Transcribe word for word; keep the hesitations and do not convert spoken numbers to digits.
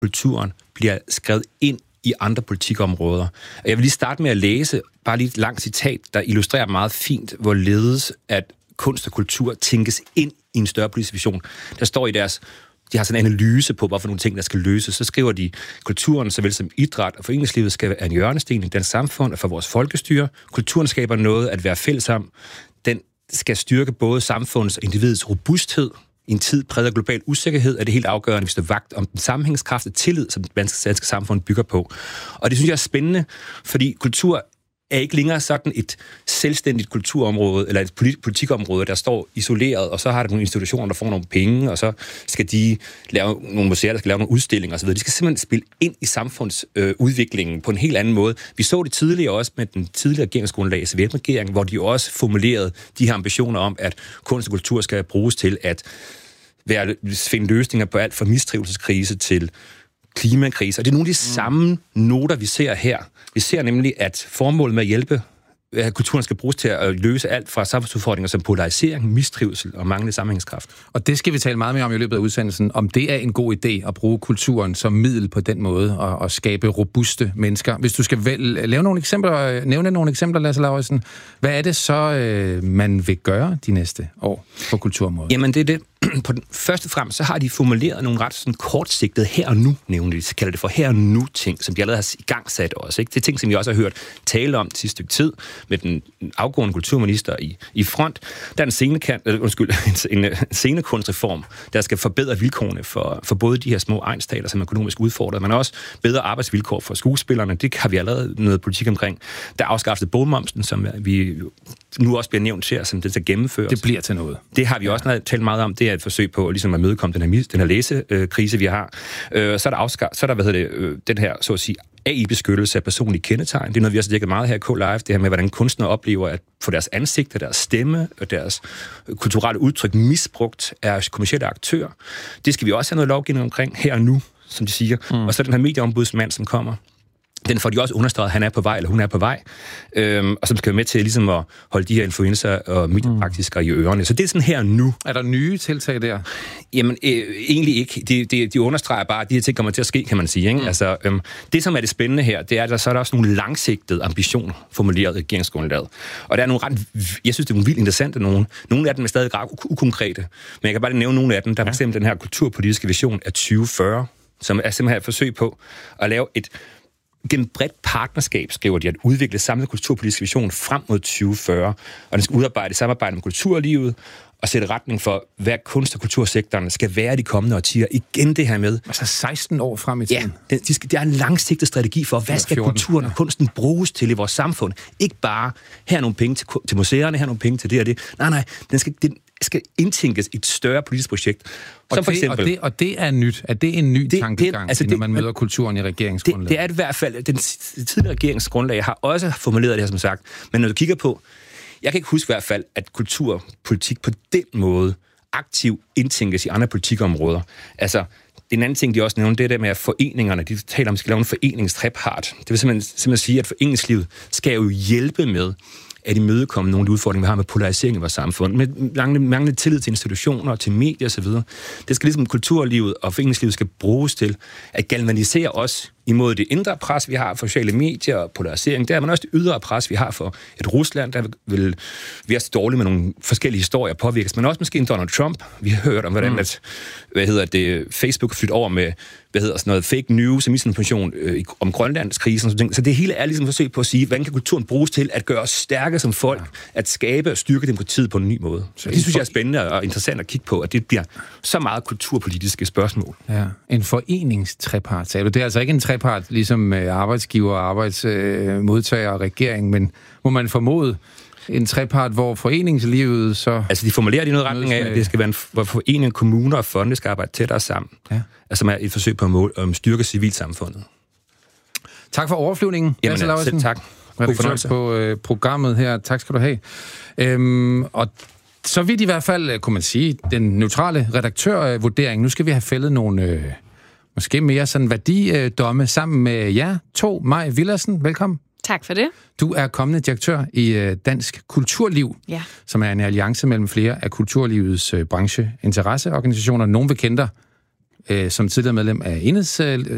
kulturen bliver skrevet ind i andre politikområder. Jeg vil lige starte med at læse bare lige et langt citat, der illustrerer meget fint, hvorledes at kunst og kultur tænkes ind i en større politisk vision. Der står i deres, de har sådan en analyse på, hvorfor nogle ting, der skal løses. Så skriver de, kulturen, såvel som idræt og foreningslivet, skal være en hjørnesten i dansk samfund og for vores folkestyre. Kulturen skaber noget at være fælles om. Den skal styrke både samfundets og individets robusthed. I en tid præget af global usikkerhed er det helt afgørende, hvis det vagt om den sammenhængskraft og tillid, som det danske samfund bygger på. Og det synes jeg er spændende, fordi kultur er ikke længere sådan et selvstændigt kulturområde, eller et politikområde, der står isoleret, og så har der nogle institutioner, der får nogle penge, og så skal de lave nogle museer, der skal lave nogle udstillinger osv. De skal simpelthen spille ind i samfundsudviklingen øh, på en helt anden måde. Vi så det tidligere også med den tidligere regeringsgrundlag, Sovjetregeringen, hvor de også formulerede de her ambitioner om, at kunst og kultur skal bruges til at være, finde løsninger på alt fra mistrivselskrise til klimakrise. Og det er nogle af de samme noter, vi ser her. Vi ser nemlig, at formålet med at hjælpe, at kulturen skal bruges til at løse alt fra samfundsudfordringer som polarisering, mistrivsel og manglende sammenhængskraft. Og det skal vi tale meget mere om i løbet af udsendelsen, om det er en god idé at bruge kulturen som middel på den måde og, og skabe robuste mennesker. Hvis du skal vel, lave nogle eksempler, nævne nogle eksempler, Lasse Lauridsen, hvad er det så, øh, man vil gøre de næste år på kulturområdet? Jamen det er det. På den første frem, så har de formuleret nogle ret sådan kortsigtede her og nu, nævner de. Så kalder det for her og nu ting, som de allerede har i gang sat også. Ikke? Det er ting, som vi også har hørt tale om det sidste stykke tid med den afgående kulturminister i, i front. Der er en, scenekant, øh, undskyld, en, en scenekunstreform, der skal forbedre vilkårene for, for både de her små egnstater, som er økonomisk udfordret, men også bedre arbejdsvilkår for skuespillerne. Det har vi allerede noget politik omkring. Der er afskaffet bogmomsen, som vi nu også bliver nævnt her, som det skal gennemføres. Det bliver til noget. Det har vi også ja. talt meget om. Det er et forsøg på ligesom at mødekomme den her, den her læsekrise, vi har. Øh, så er der, afskar, så er der hvad hedder det, øh, den her, så at sige, A I-beskyttelse af personlige kendetegn. Det er noget, vi også har dækket meget her i K-Live. Det her med, hvordan kunstnere oplever at få deres ansigt, deres stemme og deres kulturelle udtryk misbrugt af kommercielle aktører. Det skal vi også have noget lovgivning omkring her og nu, som de siger. Mm. Og så den her medieombudsmand, som kommer. Den får de også understreget, at han er på vej, eller hun er på vej, øhm, og som skal være med til ligesom at holde de her influencer og mediepraktikere mm. i ørerne. Så det er sådan her nu. Er der nye tiltag der? Jamen, øh, egentlig ikke. De, de, de understreger bare, at de her ting kommer til at ske, kan man sige. Ikke? Mm. Altså, øhm, det, som er det spændende her, det er, at der så er der også nogle langsigtede ambitioner formuleret i regeringsgrundlaget. Og der er nogle ret, jeg synes, det er nogle vildt interessante nogle. Nogle af dem er stadig ret ukonkrete, men jeg kan bare nævne nogle af dem. Der er ja. eksempel den her kulturpolitiske vision af tyve fyrre, som er simpelthen et forsøg på at lave et gennem bredt partnerskab, skriver de, at udvikle samlet kulturpolitisk vision frem mod tyve fyrre, og den skal udarbejde samarbejde med kulturlivet og sætte retning for, hvad kunst- og kultursektoren skal være de kommende årtier. Igen det her med. Altså seksten år frem i tiden. Ja, det, de skal, det er en langsigtet strategi for, hvad skal fjorten kulturen og kunsten bruges til i vores samfund. Ikke bare, her er nogle penge til, til museerne, her er nogle penge til det og det. Nej, nej, den skal, den skal indtænkes i et større politisk projekt. Og, som for det, eksempel, og, det, og det er nyt. Er det en ny det, tankegang, det, altså når det, man møder kulturen i regeringsgrundlaget? Det, det er i hvert fald, den tidligere regeringsgrundlag har også formuleret det her, som sagt. Men når du kigger på, jeg kan ikke huske i hvert fald, at kulturpolitik på den måde aktivt indtænkes i andre politikområder. Altså, en anden ting, de også nævner, det er det med, at foreningerne, de taler om, at de skal lave en foreningstrepart. Det vil simpelthen, simpelthen sige, at foreningslivet skal jo hjælpe med at imødekomme nogle af de udfordringer, vi har med polarisering i vores samfund, med manglende, manglende tillid til institutioner, til medier osv. Det skal ligesom kulturlivet og foreningslivet skal bruges til at galvanisere os imod det indre pres, vi har for sociale medier og polarisering. Der er man også det ydre pres, vi har for et Rusland, der vil være så dårligt med nogle forskellige historier påvirkes, men også måske en Donald Trump. Vi har hørt om, hvordan mm. at, hvad hedder det, Facebook er flyttet over med hvad hedder sådan noget fake news og misinformation øh, om Grønlandskrisen og sådan. Så det hele er ligesom et forsøg på at sige, hvordan kan kulturen bruges til at gøre os stærke som folk, ja. at skabe og styrke demokratiet på en ny måde. Så det synes jeg er spændende og interessant at kigge på, at det bliver så meget kulturpolitiske spørgsmål. Ja, en foreningstrepart, sagde du. Det er altså ikke en trepart, ligesom arbejdsgiver, arbejdsmodtager og regering, men må man formode en trepart, hvor foreningslivet så... Altså, de formulerer det i noget retning af, at det skal være en, hvor forening, kommuner og fonde skal arbejde tættere sammen. Ja. Altså, med et forsøg på at måle, um, styrke civilsamfundet. Tak for overflyvningen, Lasse Lauridsen. Selv tak. God fornøjelse på øh, programmet her. Tak skal du have. Øhm, og så vidt i hvert fald, kunne man sige, den neutrale redaktørvurdering. Nu skal vi have fældet nogle... Øh, måske mere sådan værdidomme sammen med jer to. Maj Villadsen, velkommen. Tak for det. Du er kommende direktør i Dansk Kulturliv, ja. som er en alliance mellem flere af kulturlivets brancheinteresseorganisationer. Nogen vil kende dig øh, som tidligere medlem af Enheds,